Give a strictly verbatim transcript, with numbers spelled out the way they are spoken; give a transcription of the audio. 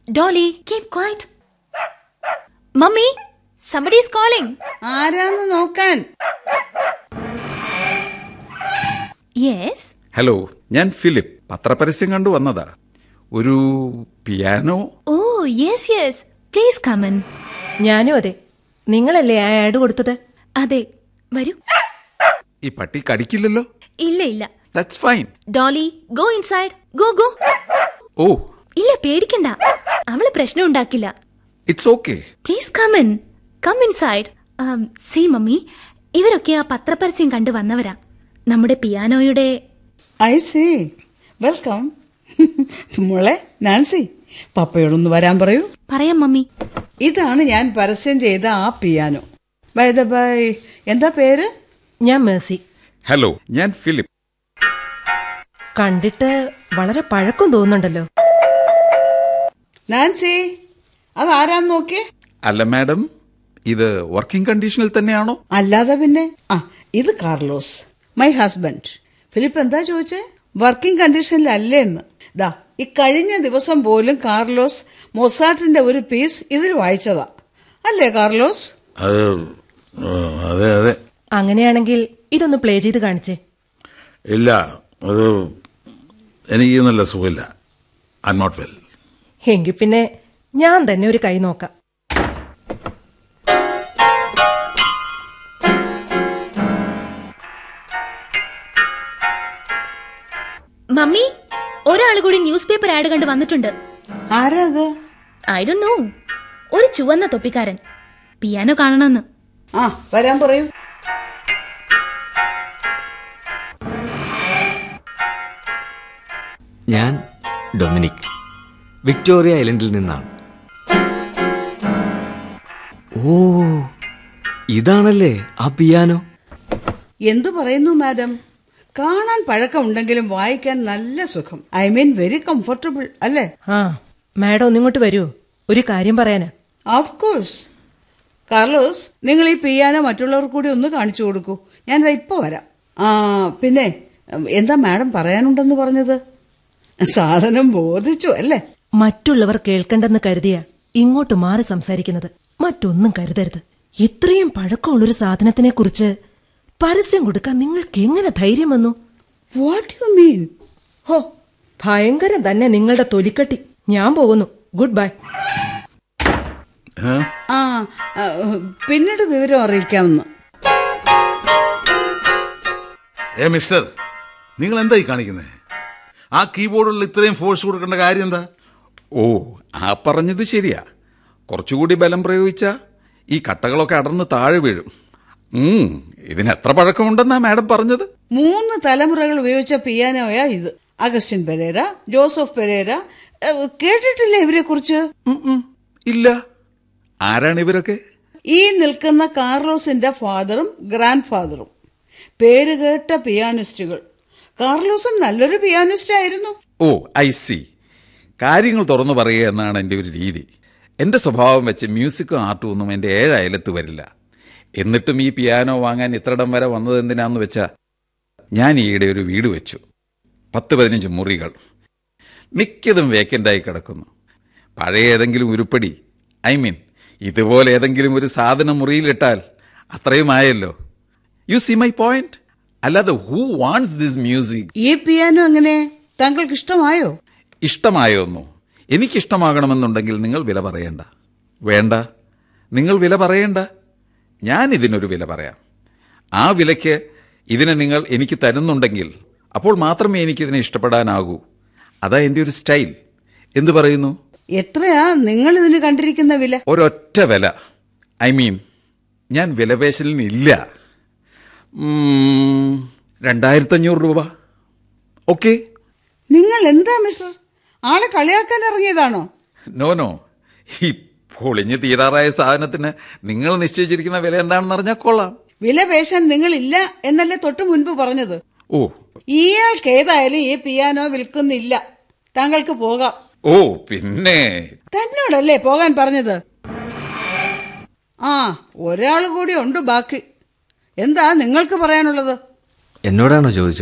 Dolly, keep quiet. Mummy, somebody is calling. ആരാന്ന് നോക്കാൻ. Yes. Hello, ഞാൻ ഫിലിപ്പ്. പത്രപരസ്യം കണ്ടു വന്നതാ. ഒരു piano. Oh, yes, yes. Please come in. ഞാനും അതെ. നിങ്ങളല്ലേ ആ ആഡ് കൊടുത്തത്? അതെ, വരൂ. ഈ പട്ടി കടിക്കില്ലല്ലോ? ഇല്ല ഇല്ല. That's fine. Dolly, go inside. Go, go. ഓ, ഇല്ല, പേടിക്കണ്ട. അവള് പ്രശ്നം ഉണ്ടാക്കില്ല. It's okay. Please come in. Come inside. See mummy, ഇവരൊക്കെ ആ പത്രപരസ്യം കണ്ടു വന്നവരാ. നമ്മുടെ പിയാനോയുടെ. I see. വെൽക്കം. മോളെ നാൻസി, പപ്പയോടൊന്ന് വരാൻ പറയൂ. പറയാം മമ്മി. ഇതാണ് ഞാൻ പരസ്യം ചെയ്ത ആ പിയാനോ. ബൈ ദ ബൈ, എന്താ പേര്? ഞാൻ മേഴ്സി. ഹലോ, ഞാൻ ഫിലിപ്പ്. കണ്ടിട്ട് വളരെ പഴക്കം തോന്നുന്നുണ്ടല്ലോ. നാൻസി, അതാരാന്ന് നോക്കിയേ. അല്ല മാഡം, ഇത് വർക്കിംഗ് കണ്ടീഷനിൽ തന്നെയാണോ? അല്ലാതെ പിന്നെ. ആ, ഇത് കാർലോസ്, മൈ ഹസ്ബൻഡ്. ഫിലിപ്പ് എന്താ ചോദിച്ചേ? വർക്കിംഗ് കണ്ടീഷനിലല്ലേ എന്ന്. ദാ ഈ കഴിഞ്ഞ ദിവസം പോലും കാർലോസ് മൊസാർട്ടിന്റെ ഒരു പീസ് ഇതിൽ വായിച്ചതാ. അല്ലേ കാർലോസ്? അതെ അതെ. അങ്ങനെയാണെങ്കിൽ ഇതൊന്ന് പ്ലേ ചെയ്ത് കാണിച്ചേ. ഇല്ല, അത് എനിക്ക് നല്ല സുഖമില്ല. I am not well. എങ്കിൽ പിന്നെ ഞാൻ തന്നെ ഒരു കൈ നോക്കാം. മമ്മി, ഒരാൾ കൂടി ന്യൂസ് പേപ്പർ ആഡ് കണ്ട് വന്നിട്ടുണ്ട്. ആരാ അത്? I don't know. ഒരു ചുവന്ന തൊപ്പിക്കാരൻ. പിയാനോ കാണണമെന്ന്. ആ, വരാൻ പറയൂ. ഞാൻ ഡൊമിനിക്, വിക്ടോറിയ ഐലൻഡിൽ നിന്നാണ്. ഓ, ഇതാണല്ലേ ആ പിയാനോ. എന്തു പറയുന്നു മാഡം? കാണാൻ പഴക്കമുണ്ടെങ്കിലും വായിക്കാൻ നല്ല സുഖം. ഐ മീൻ വെരി കംഫർട്ടബിൾ അല്ലേ? ആ, മാഡം ഒന്നിങ്ങോട്ട് വരൂ, ഒരു കാര്യം പറയാനാ. Of course. കാർലോസ്, നിങ്ങൾ ഈ പിയാനോ മറ്റുള്ളവർക്ക് കൂടി ഒന്ന് കാണിച്ചു കൊടുക്കൂ. ഞാനിതാ ഇപ്പൊ വരാം. ആ, പിന്നെ എന്താ മാഡം പറയാനുണ്ടെന്ന് പറഞ്ഞത്? സാധനം ബോധിച്ചു അല്ലേ? മറ്റുള്ളവർ കേൾക്കണ്ടെന്ന് കരുതിയ ഇങ്ങോട്ട് മാറി സംസാരിക്കുന്നത്. മറ്റൊന്നും കരുതരുത്. ഇത്രയും പഴക്കമുള്ളൊരു സാധനത്തിനെ കുറിച്ച് പരസ്യം കൊടുക്കാൻ നിങ്ങൾക്ക് എങ്ങനെ ധൈര്യം വന്നു? What you mean? ഹോ, ഭയങ്കരം തന്നെ നിങ്ങളുടെ തൊലിക്കട്ടി. ഞാൻ പോകുന്നു. Good bye. ആ, പിന്നീട് വിവരം അറിയിക്കാമെന്ന്. ഏ മിസ്റ്റർ, നിങ്ങൾ എന്തായി കാണിക്കുന്നത്? ആ കീബോർഡിൽ ഇത്രയും ഫോഴ്സ് കൊടുക്കേണ്ട കാര്യം എന്താ? ഓ, ആ പറഞ്ഞത് ശരിയാ. കുറച്ചുകൂടി ബലം പ്രയോഗിച്ചാ ഈ കട്ടകളൊക്കെ അടർന്ന് താഴെ വീഴും. ഉം ഇതിന് എത്ര പഴക്കമുണ്ടെന്നാ മാഡം പറഞ്ഞത്? മൂന്ന് തലമുറകൾ ഉപയോഗിച്ച പിയാനോയാ ഇത്. Augustine Pereira, Joseph Pereira. കേട്ടിട്ടില്ലേ ഇവരെ കുറിച്ച്? ഇല്ല. ആരാണ് ഇവരൊക്കെ? ഈ നിൽക്കുന്ന കാർലോസിന്റെ ഫാദറും ഗ്രാൻഡ് ഫാദറും പേരുകേട്ട പിയാനിസ്റ്റുകൾ. കാർലോസും നല്ലൊരു പിയാനിസ്റ്റ് ആയിരുന്നു. ഓ, ഐ സി. കാര്യങ്ങൾ തുറന്നു പറയുക എന്നാണ് എൻ്റെ ഒരു രീതി. എൻ്റെ സ്വഭാവം വെച്ച് മ്യൂസിക്കും ആർട്ടും ഒന്നും എൻ്റെ ഏഴ് അയലത്ത് വരില്ല. എന്നിട്ടും ഈ പിയാനോ വാങ്ങാൻ ഇത്രയിടം വരെ വന്നത് എന്തിനാന്ന് വെച്ചാ, ഞാൻ ഈയിടെ ഒരു വീട് വെച്ചു. പത്ത് പതിനഞ്ച് മുറികൾ, മിക്കതും വേക്കൻ്റായി കിടക്കുന്നു. പഴയ ഏതെങ്കിലും ഉരുപ്പടി, ഐ മീൻ ഇതുപോലെ ഏതെങ്കിലും ഒരു സാധനം മുറിയിലിട്ടാൽ അത്രയും ആയല്ലോ. You see my point? അല്ലാതെ ഹൂ വാണ്ട്സ് ദിസ് മ്യൂസിക്? ഈ പിയാനോ എങ്ങനെ താങ്കൾക്ക് ഇഷ്ടമായോ? ഇഷ്ടമായോന്നോ? എനിക്കിഷ്ടമാകണമെന്നുണ്ടെങ്കിൽ നിങ്ങൾ വില പറയേണ്ട. വേണ്ട, നിങ്ങൾ വില പറയേണ്ട. ഞാൻ ഇതിനൊരു വില പറയാം. ആ വിലയ്ക്ക് ഇതിനെ നിങ്ങൾ എനിക്ക് തരുന്നുണ്ടെങ്കിൽ അപ്പോൾ മാത്രമേ എനിക്കിതിനെ ഇഷ്ടപ്പെടാനാകൂ. അതാ എൻ്റെ ഒരു സ്റ്റൈൽ. എന്തു പറയുന്നു? എത്രയാ നിങ്ങൾ ഇതിന് കണ്ടിരിക്കുന്ന വില? ഒരൊറ്റ വില. ഐ മീൻ ഞാൻ വിലപേശലിനില്ല. രണ്ടായിരത്തി അഞ്ഞൂറ് രൂപ. ഓക്കെ. നിങ്ങൾ എന്താ മിസ്റ്റർ, ആളെ കളിയാക്കാൻ ഇറങ്ങിയതാണോ? No no. ഈ പൊളിഞ്ഞ് തീരാറായ സാധനത്തിന് നിങ്ങൾ നിശ്ചയിച്ചിരിക്കുന്ന വില എന്താണെന്ന് അറിഞ്ഞാൽ കൊള്ളാം. വില പേശാൻ നിങ്ങളില്ല എന്നല്ലേ തൊട്ടു മുൻപ് പറഞ്ഞത്? ഓ, ഇയാൾക്ക് ഏതായാലും ഈ പിയാനോ വിൽക്കുന്നില്ല. താങ്കൾക്ക് പോകാം. ഓ പിന്നെ തന്നോടല്ലേ പോകാൻ പറഞ്ഞത്? ആ, ഒരാൾ കൂടി ഉണ്ട് ബാക്കി. എന്താ നിങ്ങൾക്ക് പറയാനുള്ളത്? എന്നോടാണോ ചോദിച്ചത്?